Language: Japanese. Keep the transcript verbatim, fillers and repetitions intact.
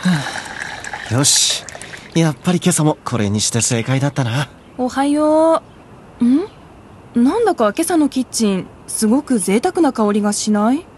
よし、やっぱり今朝もこれにして正解だったな。 おはよう。ん？なんだか今朝のキッチンすごく贅沢な香りがしない？